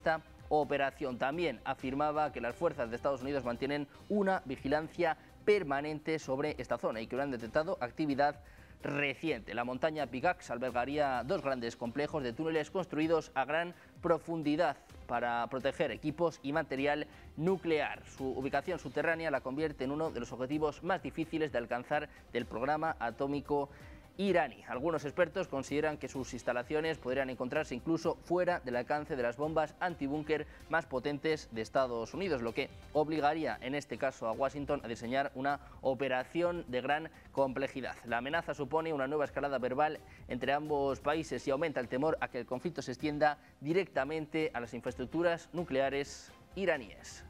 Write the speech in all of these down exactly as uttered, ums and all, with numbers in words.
esta operación. También afirmaba que las fuerzas de Estados Unidos mantienen una vigilancia permanente sobre esta zona y que han detectado actividad reciente. La montaña Pigax albergaría dos grandes complejos de túneles construidos a gran profundidad para proteger equipos y material nuclear. Su ubicación subterránea la convierte en uno de los objetivos más difíciles de alcanzar del programa atómico iraní. Algunos expertos consideran que sus instalaciones podrían encontrarse incluso fuera del alcance de las bombas antibúnker más potentes de Estados Unidos, lo que obligaría en este caso a Washington a diseñar una operación de gran complejidad. La amenaza supone una nueva escalada verbal entre ambos países y aumenta el temor a que el conflicto se extienda directamente a las infraestructuras nucleares iraníes.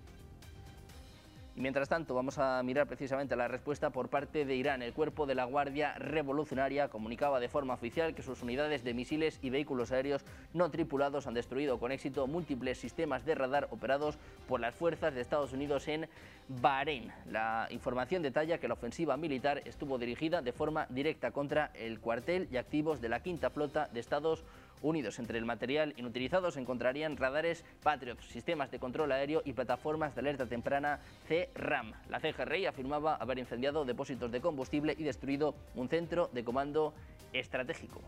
Y mientras tanto vamos a mirar precisamente la respuesta por parte de Irán. El cuerpo de la Guardia Revolucionaria comunicaba de forma oficial que sus unidades de misiles y vehículos aéreos no tripulados han destruido con éxito múltiples sistemas de radar operados por las fuerzas de Estados Unidos en Bahrein. La información detalla que la ofensiva militar estuvo dirigida de forma directa contra el cuartel y activos de la Quinta Flota de Estados Unidos. Entre el material inutilizado se encontrarían radares Patriot, sistemas de control aéreo y plataformas de alerta temprana C RAM. La C G R I afirmaba haber incendiado depósitos de combustible y destruido un centro de comando estratégico.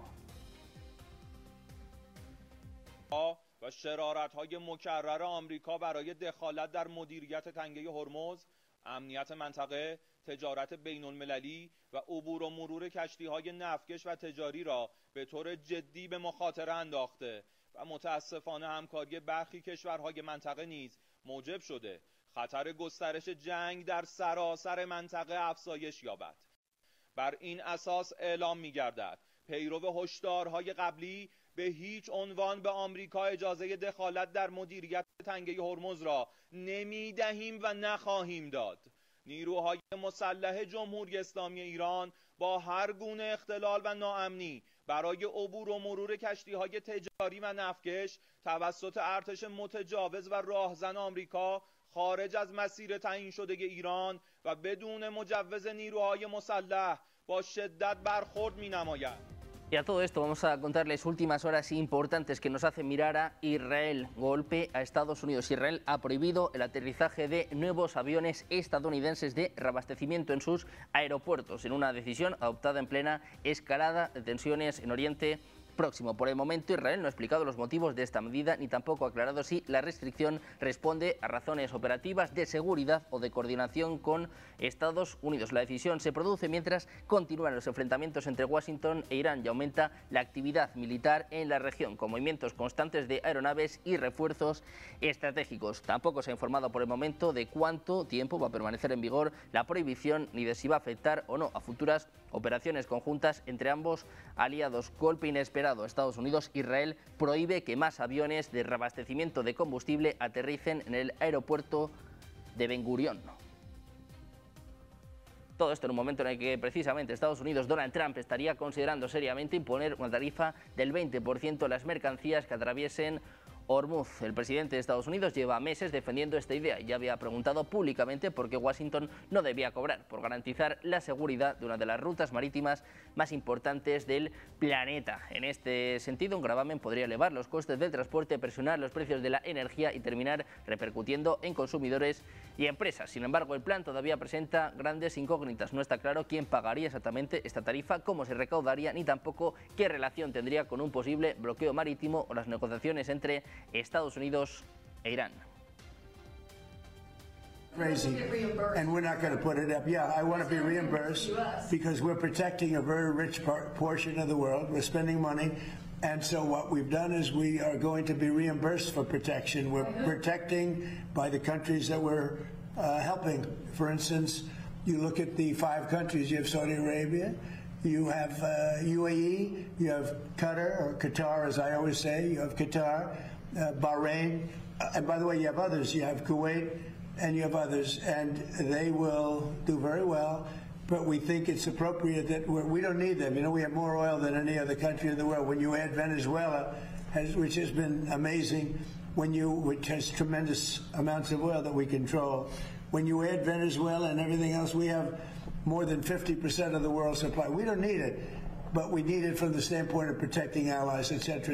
و شرارت‌های مکرر آمریکا برای دخالت در مدیریت تنگه هرمز، امنیت منطقه، تجارت بین‌المللی و عبور و مرور کشتی‌های نفتکش و تجاری را به طور جدی به مخاطره انداخته و متاسفانه همکاری برخی کشورهای منطقه نیز موجب شده خطر گسترش جنگ در سراسر منطقه افزایش یابد. بر این اساس اعلام می‌گردد پیرو هشدارهای قبلی به هیچ عنوان به آمریکا اجازه دخالت در مدیریت تنگه هرمز را نمی‌دهیم و نخواهیم داد. نیروهای مسلح جمهوری اسلامی ایران با هر گونه اختلال و ناامنی برای عبور و مرور کشتی‌های تجاری و نفتکش توسط ارتش متجاوز و راهزن آمریکا خارج از مسیر تعیین شده ایران و بدون مجوز نیروهای مسلح با شدت برخورد می‌نماید. Y a todo esto vamos a contarles últimas horas importantes que nos hacen mirar a Israel. Golpe a Estados Unidos. Israel ha prohibido el aterrizaje de nuevos aviones estadounidenses de reabastecimiento en sus aeropuertos, en una decisión adoptada en plena escalada de tensiones en Oriente Próximo. Por el momento, Israel no ha explicado los motivos de esta medida ni tampoco ha aclarado si la restricción responde a razones operativas, de seguridad o de coordinación con Estados Unidos. La decisión se produce mientras continúan los enfrentamientos entre Washington e Irán y aumenta la actividad militar en la región, con movimientos constantes de aeronaves y refuerzos estratégicos. Tampoco se ha informado por el momento de cuánto tiempo va a permanecer en vigor la prohibición ni de si va a afectar o no a futuras operaciones conjuntas entre ambos aliados. Golpe inesperado. Estados Unidos, Israel prohíbe que más aviones de reabastecimiento de combustible aterricen en el aeropuerto de Ben Gurión. Todo esto en un momento en el que precisamente Estados Unidos, Donald Trump, estaría considerando seriamente imponer una tarifa del veinte por ciento a las mercancías que atraviesen Hormuz. El presidente de Estados Unidos lleva meses defendiendo esta idea y ya había preguntado públicamente por qué Washington no debía cobrar por garantizar la seguridad de una de las rutas marítimas más importantes del planeta. En este sentido, un gravamen podría elevar los costes del transporte, presionar los precios de la energía y terminar repercutiendo en consumidores y empresas. Sin embargo, el plan todavía presenta grandes incógnitas. No está claro quién pagaría exactamente esta tarifa, cómo se recaudaría, ni tampoco qué relación tendría con un posible bloqueo marítimo o las negociaciones entre Estados Unidos e Irán. Crazy, and we're not going to put it up. Yeah, I want to be reimbursed because we're protecting a very rich par portion of the world. We're spending money, and so what we've done is we are going to be reimbursed for protection. We're protecting by the countries that we're uh, helping. For instance, you look at the five countries. You have Saudi Arabia, you have uh, U A E, you have Qatar, or Qatar as I always say, you have Qatar, uh, Bahrain, uh, and by the way, you have others. You have Kuwait, and you have others, and they will do very well, but we think it's appropriate that we're, we don't need them. You know, we have more oil than any other country in the world. When you add Venezuela, has, which has been amazing, when you, which has tremendous amounts of oil that we control, when you add Venezuela and everything else, we have more than fifty percent of the world's supply. We don't need it, but we need it from the standpoint of protecting allies, et cetera.